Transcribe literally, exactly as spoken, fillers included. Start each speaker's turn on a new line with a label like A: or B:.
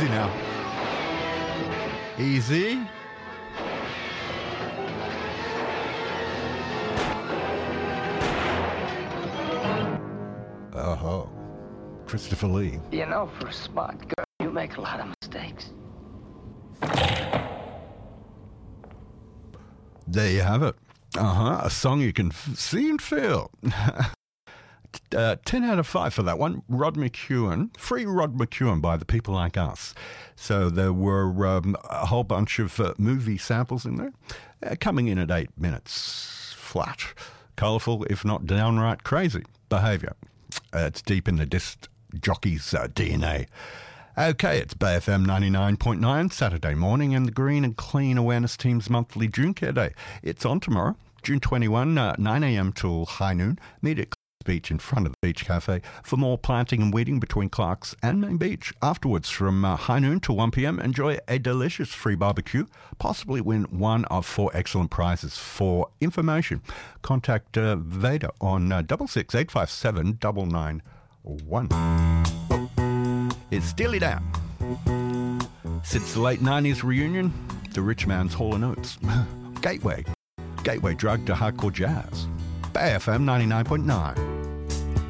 A: Easy now. Easy. Oh, Christopher Lee.
B: You know, for a smart girl, you make a lot of mistakes.
A: There you have it. Uh-huh, a song you can f- see and feel. uh, ten out of five for that one. Rod McEwen, free Rod McEwen by the People Like Us. So there were um, a whole bunch of uh, movie samples in there, uh, coming in at eight minutes. Flat, colourful, if not downright crazy behaviour. Uh, it's deep in the disc jockey's uh, D N A. Okay, it's Bay F M ninety-nine point nine, Saturday morning, and the Green and Clean Awareness Team's monthly June Care Day. It's on tomorrow, June twenty-first, uh, nine a.m. till high noon. Meet at Clark's Beach in front of the Beach Cafe for more planting and weeding between Clark's and Main Beach. Afterwards, from uh, high noon till one p.m, enjoy a delicious free barbecue. Possibly win one of four excellent prizes. For information, contact uh, Veda on uh, six six eight five seven nine nine one. It's Steely Dan. Since the late nineties reunion, the rich man's Hall and Oates. Gateway. Gateway drug to hardcore jazz. Bay F M ninety-nine point nine.